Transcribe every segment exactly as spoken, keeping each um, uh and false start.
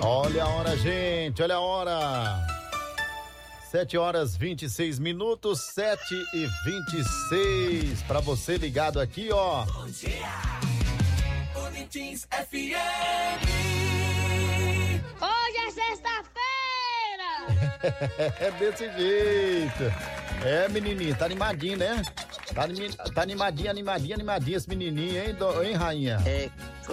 Olha a hora, gente, olha a hora. Sete horas vinte e seis minutos, sete e vinte e seis. Pra você ligado aqui, ó. Bom dia, Unitins F M. Hoje é sexta-feira. É desse jeito. É, menininho, tá animadinho, né? Tá, anim... tá animadinho, animadinho, animadinho esse menininho, hein, do... hein, rainha? É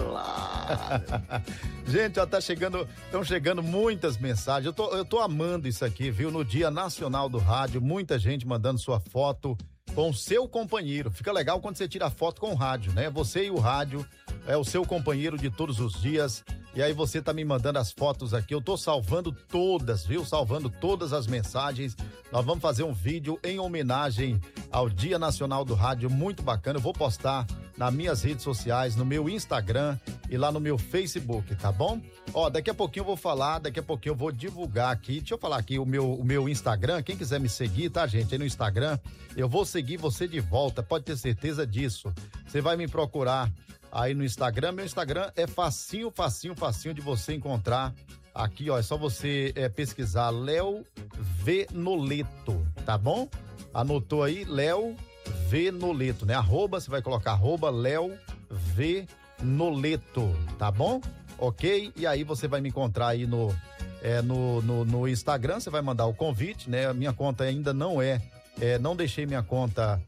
claro. Gente, ó, tá chegando, estão chegando muitas mensagens. Eu tô, eu tô amando isso aqui, viu? No Dia Nacional do Rádio, muita gente mandando sua foto com o seu companheiro. Fica legal quando você tira foto com o rádio, né? Você e o rádio é o seu companheiro de todos os dias. E aí você tá me mandando as fotos aqui. Eu tô salvando todas, viu? Salvando todas as mensagens. Nós vamos fazer um vídeo em homenagem ao Dia Nacional do Rádio, muito bacana. Eu vou postar nas minhas redes sociais, no meu Instagram e lá no meu Facebook, tá bom? Ó, daqui a pouquinho eu vou falar, daqui a pouquinho eu vou divulgar aqui. Deixa eu falar aqui o meu, o meu Instagram. Quem quiser me seguir, tá, gente? Aí no Instagram, eu vou seguir você de volta, pode ter certeza disso. Você vai me procurar aí no Instagram. Meu Instagram é facinho, facinho, facinho de você encontrar. Aqui, ó, é só você é, pesquisar Léo V Noleto, tá bom? Anotou aí, Léo V Noleto, né? Arroba, você vai colocar arroba Léo V Noleto, tá bom? Ok? E aí você vai me encontrar aí no, é, no, no, no Instagram, você vai mandar o convite, né? A minha conta ainda não é, é não deixei minha conta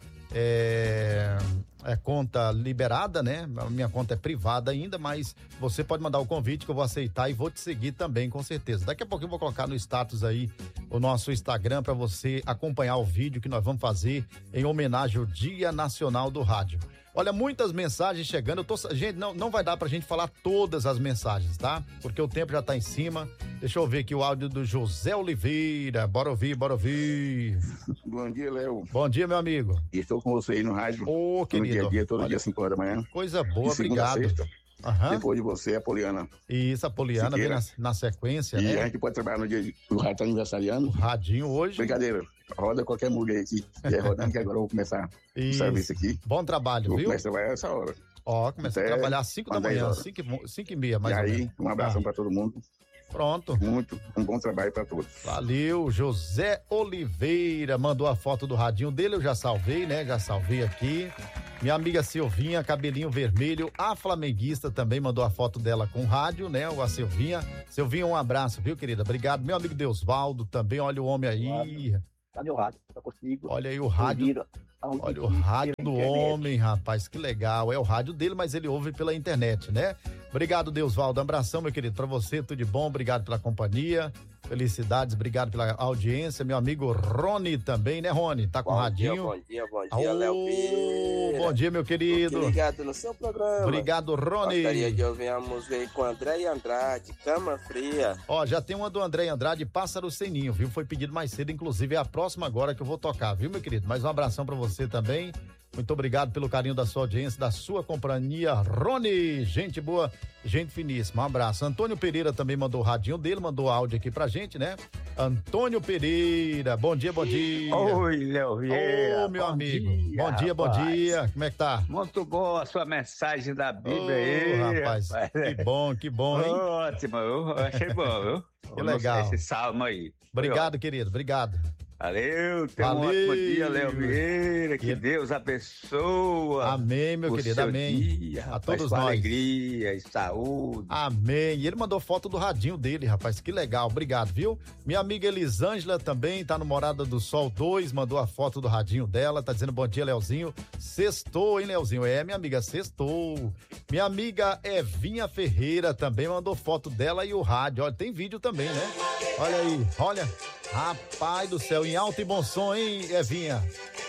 é, é conta liberada, né? A minha conta é privada ainda, mas você pode mandar o convite que eu vou aceitar e vou te seguir também, com certeza. Daqui a pouco eu vou colocar no status aí o nosso Instagram para você acompanhar o vídeo que nós vamos fazer em homenagem ao Dia Nacional do Rádio. Olha, muitas mensagens chegando. Eu tô, gente, não, não vai dar pra gente falar todas as mensagens, tá? Porque o tempo já tá em cima. Deixa eu ver aqui o áudio do José Oliveira. Bora ouvir, bora ouvir. Bom dia, Léo. Bom dia, meu amigo. Estou com você aí no rádio. Ô, querido. No dia a dia, todo Olha, dia, cinco horas da manhã. Coisa boa, de segunda obrigado. A sexta. Uhum. Depois de você, a Poliana. Isso, a Poliana vem na, na sequência, e né? E a gente pode trabalhar no dia do rádio tá aniversariando. O radinho hoje. Brincadeira. Roda qualquer mulher aqui. É rodando que agora eu vou começar o serviço aqui. Bom trabalho, eu viu? Começa a trabalhar essa hora. Ó, começa a trabalhar às cinco da manhã, cinco e meia, mais e ou aí, menos. um abraço ah. para todo mundo. Pronto. Muito, um bom trabalho para todos. Valeu, José Oliveira mandou a foto do radinho dele, eu já salvei, né? Já salvei aqui. Minha amiga Silvinha, cabelinho vermelho, a flamenguista também mandou a foto dela com rádio, né? O a Silvinha. Silvinha, um abraço, viu, querida? Obrigado. Meu amigo Deusvaldo também, olha o homem aí. Cadê o rádio? Tá consigo. Olha aí o rádio. Olha o rádio do homem, rapaz, que legal. É o rádio dele, mas ele ouve pela internet, né? Obrigado, Deusvaldo. Um abração, meu querido, pra você, tudo de bom. Obrigado pela companhia. Felicidades, obrigado pela audiência. Meu amigo Rony também, né, Rony? Tá com bom o radinho? Dia, bom dia, bom dia, Léo Vieira. Bom dia, meu querido. Obrigado no seu programa. Obrigado, Rony. Gostaria de ouvir a música aí com André Andrade, Cama Fria. Ó, já tem uma do André Andrade, Pássaro Sem Ninho, viu? Foi pedido mais cedo, inclusive é a próxima agora que eu vou tocar, viu, meu querido? Mais um abração pra você também. Muito obrigado pelo carinho da sua audiência, da sua companhia, Rony, gente boa, gente finíssima, um abraço. Antônio Pereira também mandou o radinho dele, mandou áudio aqui pra gente, né? Antônio Pereira, bom dia, bom dia. Oi, Léo Vieira. Ô, meu bom amigo, dia, bom dia, rapaz. bom dia, como é que tá? Muito boa a sua mensagem da Bíblia Ô, aí, rapaz, rapaz. que bom, que bom, hein? Ótimo, eu achei bom, viu? Que legal. Esse salmo aí. Obrigado, querido, obrigado. Valeu, tenha Valeu. um ótimo dia, Léo Vieira, que E- Deus abençoe. Amém, meu o querido, seu amém. dia, A rapaz, todos com nós. alegria e saúde. Amém. E ele mandou foto do radinho dele, rapaz. Que legal. Obrigado, viu? Minha amiga Elisângela também tá no Morada do Sol dois, mandou a foto do radinho dela. Tá dizendo bom dia, Leozinho. Sextou, hein, Leozinho? É, minha amiga, sextou. Minha amiga Evinha Ferreira também mandou foto dela e o rádio. Olha, tem vídeo também, né? Olha aí, olha. Rapaz do céu, em alto e bom som, hein, Evinha?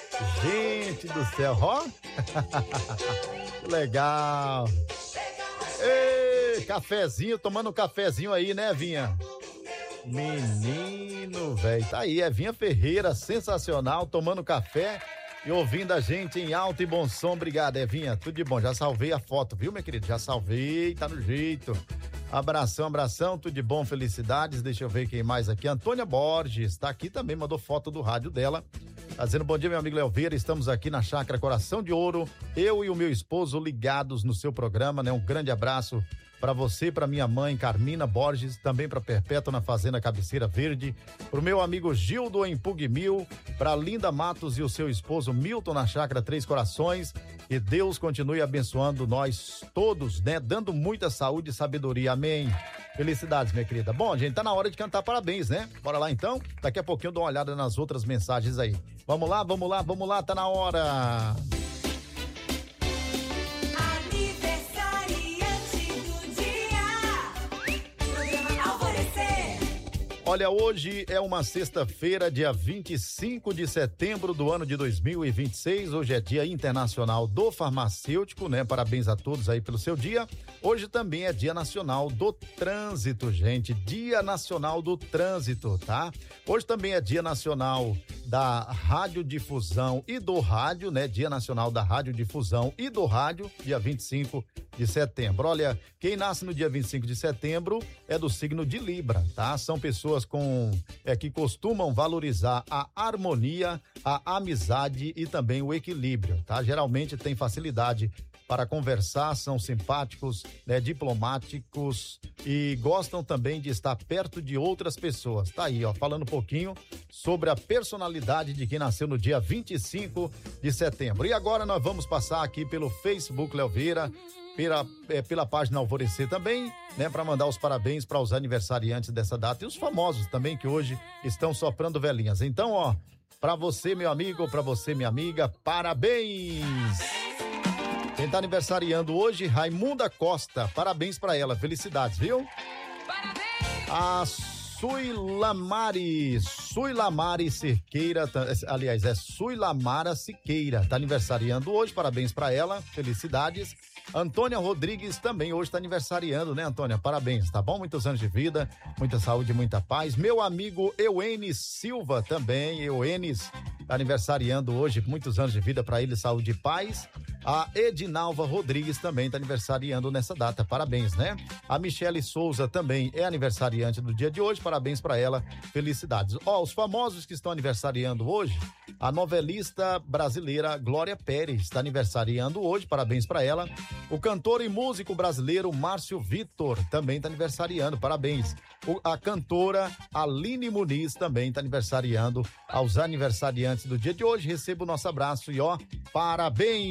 Gente do céu, ó. Legal. Ei, cafezinho, tomando um cafezinho aí, né, Vinha? Menino, velho, tá aí, Evinha Ferreira, sensacional, tomando café e ouvindo a gente em alto e bom som. Obrigado, Evinha, tudo de bom, já salvei a foto, viu, meu querido? Já salvei, tá no jeito. Abração, abração, tudo de bom, felicidades. Deixa eu ver quem mais aqui. Antônia Borges, tá aqui também, mandou foto do rádio dela. Tá dizendo bom dia, meu amigo Léo Vieira. Estamos aqui na Chácara Coração de Ouro. Eu e o meu esposo ligados no seu programa, né? Um grande abraço para você, para minha mãe, Carmina Borges, também para Perpétua na Fazenda Cabeceira Verde, pro meu amigo Gildo em Pugmil, para Linda Matos e o seu esposo Milton na Chácara Três Corações, que Deus continue abençoando nós todos, né? Dando muita saúde e sabedoria, amém. Felicidades, minha querida. Bom, gente, tá na hora de cantar parabéns, né? Bora lá então? Daqui a pouquinho eu dou uma olhada nas outras mensagens aí. Vamos lá, vamos lá, vamos lá, tá na hora. Olha, hoje é uma sexta-feira, dia vinte e cinco de setembro do ano de dois mil e vinte e seis. Hoje é Dia Internacional do Farmacêutico, né? Parabéns a todos aí pelo seu dia. Hoje também é Dia Nacional do Trânsito, gente. Dia Nacional do Trânsito, tá? Hoje também é Dia Nacional da Radiodifusão e do Rádio, né? Dia Nacional da Radiodifusão e do Rádio, dia vinte e cinco de setembro. Olha, quem nasce no dia vinte e cinco de setembro é do signo de Libra, tá? São pessoas com é, que costumam valorizar a harmonia, a amizade e também o equilíbrio, tá? Geralmente tem facilidade para conversar, são simpáticos, né, diplomáticos e gostam também de estar perto de outras pessoas. Tá aí, ó, falando um pouquinho sobre a personalidade de quem nasceu no dia vinte e cinco de setembro. E agora nós vamos passar aqui pelo Facebook Léo Vieira, pela, é, pela página Alvorecer também, né, para mandar os parabéns para os aniversariantes dessa data e os famosos também que hoje estão soprando velhinhas. Então, ó, para você, meu amigo, para você, minha amiga, parabéns! Quem tá aniversariando hoje, Raimunda Costa, parabéns para ela, felicidades, viu? Parabéns! A Suilamari, Suilamari Siqueira, aliás, é Suilamara Siqueira, tá aniversariando hoje, parabéns para ela, felicidades. Antônia Rodrigues também hoje está aniversariando, né, Antônia? Parabéns, tá bom? Muitos anos de vida, muita saúde, muita paz. Meu amigo Euenes Silva também, Euenes, tá aniversariando hoje, muitos anos de vida para ele, saúde e paz. A Edinalva Rodrigues também está aniversariando nessa data, parabéns, né? A Michele Souza também é aniversariante do dia de hoje, parabéns para ela, felicidades. Ó, os famosos que estão aniversariando hoje, a novelista brasileira Glória Pérez está aniversariando hoje, parabéns para ela. O cantor e músico brasileiro Márcio Vitor também está aniversariando, parabéns. O, a cantora Aline Muniz também está aniversariando. Aos aniversariantes do dia de hoje, receba o nosso abraço e ó, parabéns!